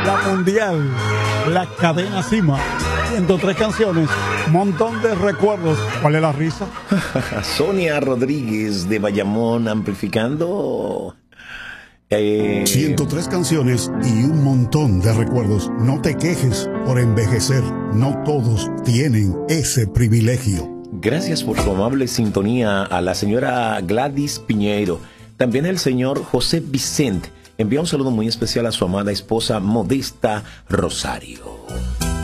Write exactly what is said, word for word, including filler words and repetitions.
la mundial, la cadena Cima, ciento tres canciones, montón de recuerdos. ¿Cuál es la risa? Sonia Rodríguez de Bayamón amplificando. Eh... ciento tres canciones y un montón de recuerdos. No te quejes por envejecer. No todos tienen ese privilegio. Gracias por su amable sintonía a la señora Gladys Piñeiro. También el señor José Vicente envía un saludo muy especial a su amada esposa Modesta Rosario.